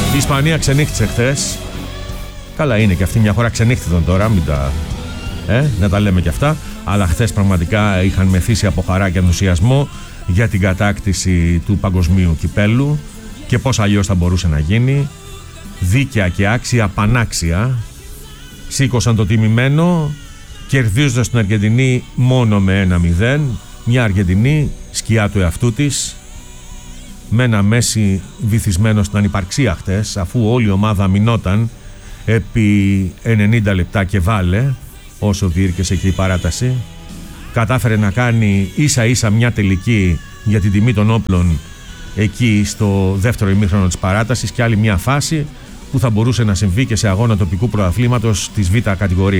Η Ισπανία ξενύχτησε χθες. Καλά είναι και αυτή μια χώρα ξενύχτηταν τώρα, μην τα... να τα λέμε και αυτά. Αλλά χθες πραγματικά είχαν μεθύσει από χαρά και ενθουσιασμό για την κατάκτηση του παγκοσμίου κυπέλου και πώς αλλιώς θα μπορούσε να γίνει. Δίκαια και άξια, πανάξια. Σήκωσαν το τιμημένο, κερδίζοντας την Αργεντινή μόνο με 1-0. Μια Αργεντινή σκιά του εαυτού της, με ένα Μέση βυθισμένο στην ανυπαρξία χτες, αφού όλη η ομάδα μηνόταν επί 90 λεπτά και βάλε, όσο διήρκεσε και η παράταση. Κατάφερε να κάνει ίσα ίσα μια τελική για την τιμή των όπλων εκεί στο δεύτερο ημίχρονο της παράτασης και άλλη μια φάση που θα μπορούσε να συμβεί και σε αγώνα τοπικού πρωταθλήματος της Β' κατηγορίας.